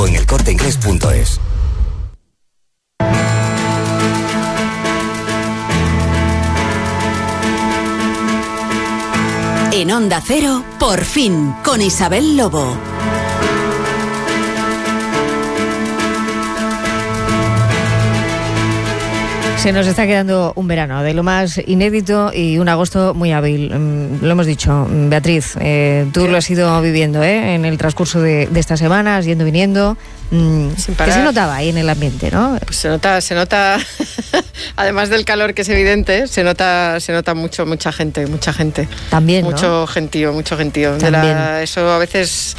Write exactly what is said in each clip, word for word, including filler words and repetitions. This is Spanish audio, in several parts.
o en el corte inglés punto es. En Onda Cero, Por Fin, con Isabel Lobo. Se nos está quedando un verano de lo más inédito y un agosto muy hábil. Lo hemos dicho, Beatriz, eh, tú lo has ido viviendo ¿eh? en el transcurso de, de estas semanas, yendo, viniendo. Sin parar. Que se notaba ahí en el ambiente, ¿no? Pues se nota, se nota, además del calor que es evidente, se nota, se nota mucho, mucha gente, mucha gente. También, ¿no? Mucho gentío, mucho gentío. También. De la, eso a veces...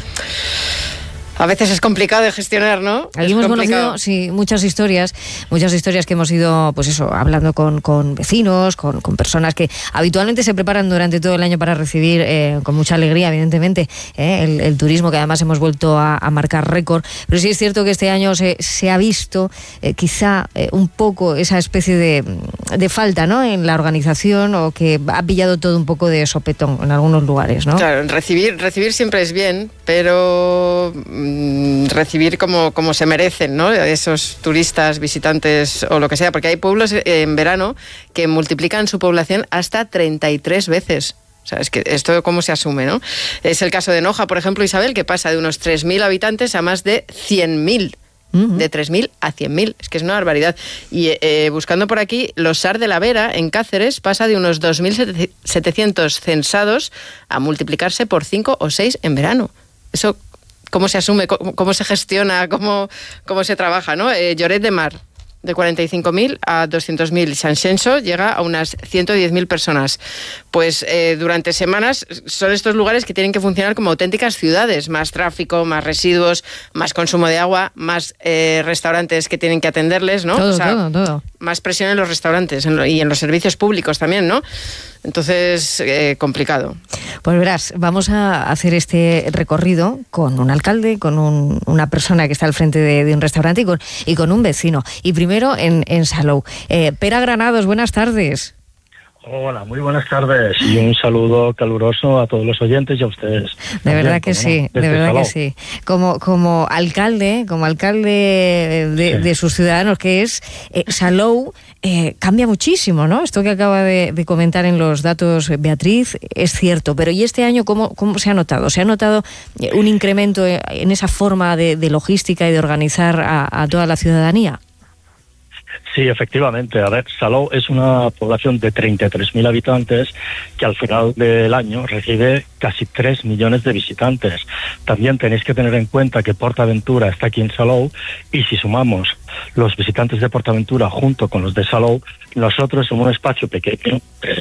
A veces es complicado de gestionar, ¿no? Aquí es hemos complicado. conocido, sí, muchas historias, muchas historias que hemos ido, pues eso, hablando con, con vecinos, con, con personas que habitualmente se preparan durante todo el año para recibir, eh, con mucha alegría, evidentemente, eh, el, el turismo, que además hemos vuelto a, a marcar récord. Pero sí es cierto que este año se, se ha visto eh, quizá eh, un poco esa especie de, de falta, ¿no?, en la organización, o que ha pillado todo un poco de sopetón en algunos lugares, ¿no? Claro, recibir, recibir siempre es bien, pero recibir como, como se merecen, ¿no?, esos turistas, visitantes o lo que sea, porque hay pueblos en verano que multiplican su población hasta treinta y tres veces. O sea, es que esto cómo se asume, ¿no? Es el caso de Noja, por ejemplo, Isabel, que pasa de unos tres mil habitantes a más de cien mil. Uh-huh. De tres mil a cien mil, es que es una barbaridad. Y eh, buscando por aquí, los Sar de la Vera, en Cáceres, pasa de unos dos mil setecientos censados a multiplicarse por cinco o seis en verano. Eso, ¿cómo se asume? ¿Cómo, cómo se gestiona? ¿Cómo, cómo se trabaja, ¿no? Eh, Lloret de Mar, de cuarenta y cinco mil a doscientos mil. San Xenxo llega a unas ciento diez mil personas. Pues eh, durante semanas son estos lugares que tienen que funcionar como auténticas ciudades. Más tráfico, más residuos, más consumo de agua, más eh, restaurantes que tienen que atenderles, ¿no? Todo, o sea, todo, todo. Más presión en los restaurantes en lo, y en los servicios públicos también, ¿no? Entonces, eh, complicado. Pues verás, vamos a hacer este recorrido con un alcalde, con un, una persona que está al frente de, de un restaurante y con, y con un vecino. Y primero en, en Salou. Eh, Pera Granados, buenas tardes. Hola, muy buenas tardes y un saludo caluroso a todos los oyentes y a ustedes. De también, verdad que sí, no, de verdad Salou. que sí. Como, como alcalde, como alcalde de, sí. de sus ciudadanos que es, eh, Salou eh, cambia muchísimo, ¿no? Esto que acaba de, de comentar en los datos Beatriz es cierto, pero ¿y este año cómo, cómo se ha notado? ¿Se ha notado un incremento en esa forma de, de logística y de organizar a, a toda la ciudadanía? Sí, efectivamente. A ver, Salou es una población de treinta y tres mil habitantes que al final del año recibe casi tres millones de visitantes. También tenéis que tener en cuenta que PortAventura está aquí en Salou y si sumamos los visitantes de PortAventura junto con los de Salou, nosotros somos un espacio pequeño.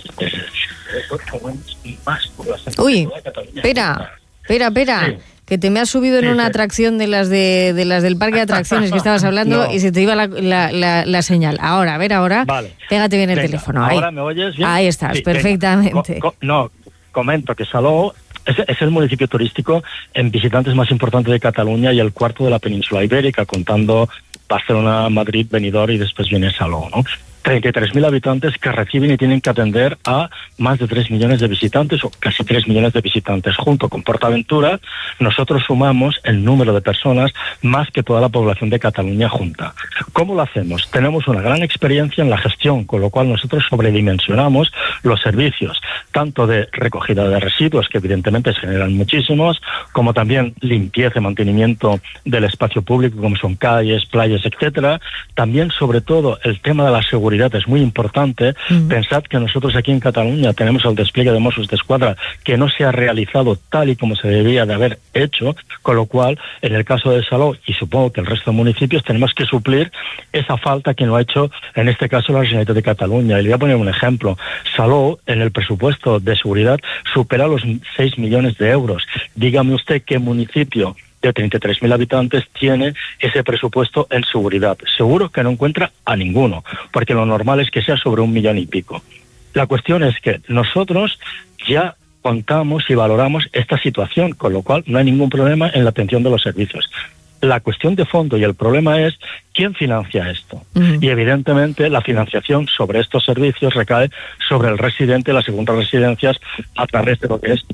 Uy, espera, espera, espera. Sí. Que te me has subido en sí, una sí. atracción de las de, de las del parque de atracciones que estabas hablando no. y se te iba la, la, la, la señal. Ahora, a ver, ahora, vale. Pégate bien el venga, teléfono. ¿Ahora ahí. me oyes bien? Ahí estás, sí, perfectamente. Co- co- no, comento que Salou es, es el municipio turístico en visitantes más importante de Cataluña y el cuarto de la península ibérica, contando Barcelona, Madrid, Benidorm y después viene Salou, ¿no? treinta y tres mil habitantes que reciben y tienen que atender a más de tres millones de visitantes, o casi tres millones de visitantes. Junto con PortAventura, nosotros sumamos el número de personas más que toda la población de Cataluña junta. ¿Cómo lo hacemos? Tenemos una gran experiencia en la gestión, con lo cual nosotros sobredimensionamos los servicios, tanto de recogida de residuos, que evidentemente se generan muchísimos, como también limpieza y mantenimiento del espacio público, como son calles, playas, etcétera. También, sobre todo, el tema de la seguridad es muy importante. Uh-huh. Pensad que nosotros aquí en Cataluña tenemos el despliegue de Mossos d'Esquadra que no se ha realizado tal y como se debía de haber hecho, con lo cual, en el caso de Salou, y supongo que el resto de municipios, tenemos que suplir esa falta que no ha hecho, en este caso, la Generalitat de Cataluña. Y le voy a poner un ejemplo. Salou, en el presupuesto de seguridad, supera los seis millones de euros. Dígame usted qué municipio de treinta y tres mil habitantes tiene ese presupuesto en seguridad. Seguro que no encuentra a ninguno, porque lo normal es que sea sobre un millón y pico. La cuestión es que nosotros ya contamos y valoramos esta situación, con lo cual no hay ningún problema en la atención de los servicios. La cuestión de fondo y el problema es quién financia esto. Uh-huh. Y evidentemente la financiación sobre estos servicios recae sobre el residente, las segundas residencias, a través de lo que es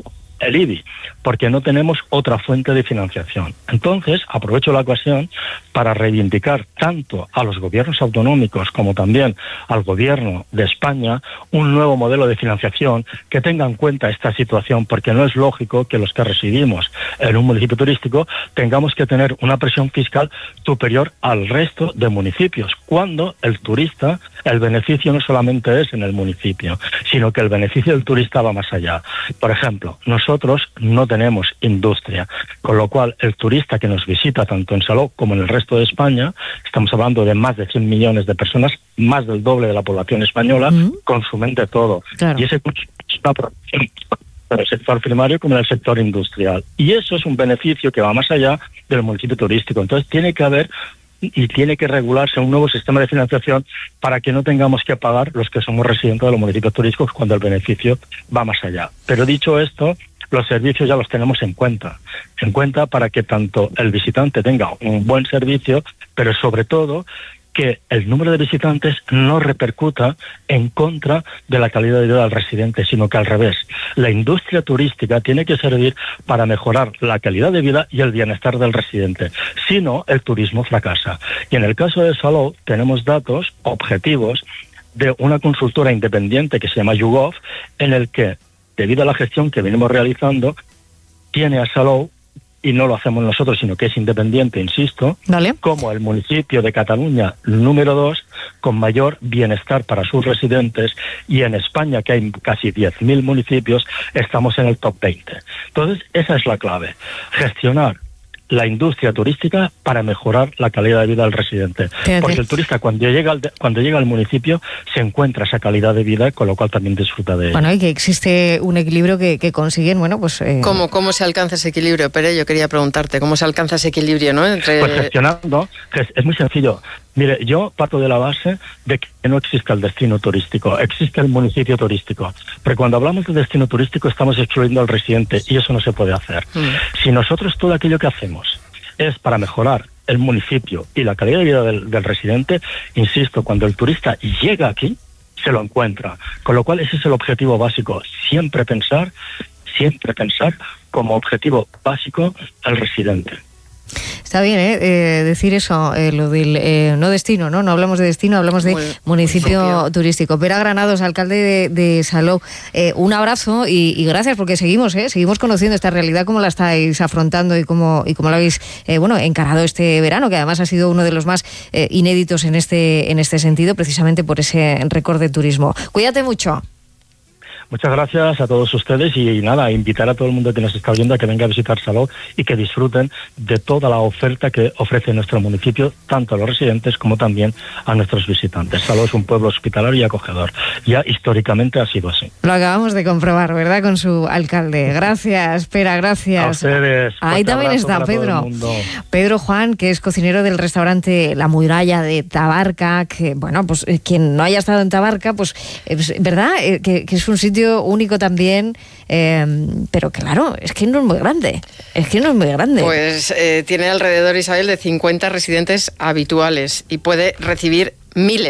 el I B I, porque no tenemos otra fuente de financiación. Entonces, aprovecho la ocasión para reivindicar tanto a los gobiernos autonómicos como también al gobierno de España un nuevo modelo de financiación que tenga en cuenta esta situación, porque no es lógico que los que residimos en un municipio turístico tengamos que tener una presión fiscal superior al resto de municipios, cuando el turista, el beneficio no solamente es en el municipio, sino que el beneficio del turista va más allá. Por ejemplo, nosotros no tenemos industria, con lo cual el turista que nos visita tanto en Salou como en el resto de España, estamos hablando de más de cien millones de personas, más del doble de la población española, mm. consumen de todo. Claro. Y ese consumo es una producción en el sector primario como en el sector industrial. Y eso es un beneficio que va más allá del municipio turístico. Entonces tiene que haber y tiene que regularse un nuevo sistema de financiación para que no tengamos que pagar los que somos residentes de los municipios turísticos cuando el beneficio va más allá. Pero dicho esto, los servicios ya los tenemos en cuenta, en cuenta para que tanto el visitante tenga un buen servicio, pero sobre todo que el número de visitantes no repercuta en contra de la calidad de vida del residente, sino que al revés. La industria turística tiene que servir para mejorar la calidad de vida y el bienestar del residente. Si no, el turismo fracasa. Y en el caso de Salou tenemos datos objetivos de una consultora independiente que se llama YouGov, en el que, debido a la gestión que venimos realizando, tiene a Salou, y no lo hacemos nosotros, sino que es independiente, insisto, ¿vale?, como el municipio de Cataluña número dos, con mayor bienestar para sus residentes, y en España, que hay casi diez mil municipios, estamos en el top veinte. Entonces, esa es la clave, gestionar la industria turística para mejorar la calidad de vida del residente. Fíjate. Porque el turista cuando llega al de, cuando llega al municipio se encuentra esa calidad de vida, con lo cual también disfruta de ella. Bueno, y que existe un equilibrio que, que consiguen, bueno, pues... Eh... ¿Cómo, ¿Cómo se alcanza ese equilibrio, Pere? Yo quería preguntarte, ¿cómo se alcanza ese equilibrio, no? Entre... Pues gestionando, es, es muy sencillo. Mire, yo parto de la base de que no existe el destino turístico, existe el municipio turístico. Pero cuando hablamos de destino turístico estamos excluyendo al residente y eso no se puede hacer. Mm. Si nosotros todo aquello que hacemos es para mejorar el municipio y la calidad de vida del, del residente, insisto, cuando el turista llega aquí, se lo encuentra. Con lo cual ese es el objetivo básico, siempre pensar, siempre pensar como objetivo básico al residente. Está bien, ¿eh? Eh, decir eso, eh, lo del eh, no destino, ¿no? No hablamos de destino, hablamos de municipio, municipio turístico. Pere Granados, alcalde de, de Salou, eh, un abrazo y, y gracias, porque seguimos, ¿eh? Seguimos conociendo esta realidad, cómo la estáis afrontando y cómo, y cómo la habéis eh, bueno, encarado este verano, que además ha sido uno de los más eh, inéditos en este, en este sentido, precisamente por ese récord de turismo. Cuídate mucho. Muchas gracias a todos ustedes y nada, invitar a todo el mundo que nos está oyendo a que venga a visitar Salou y que disfruten de toda la oferta que ofrece nuestro municipio, tanto a los residentes como también a nuestros visitantes. Salou es un pueblo hospitalario y acogedor. Ya históricamente ha sido así. Lo acabamos de comprobar, ¿verdad? Con su alcalde. Gracias, Pere, gracias. A ustedes. Ahí también está Pedro. Pedro Juan, que es cocinero del restaurante La Muralla de Tabarca, que, bueno, pues quien no haya estado en Tabarca, pues, ¿verdad? Que, que es un sitio único también, eh, pero claro, es que no es muy grande, es que no es muy grande. Pues eh, tiene alrededor, Isabel, de cincuenta residentes habituales y puede recibir miles.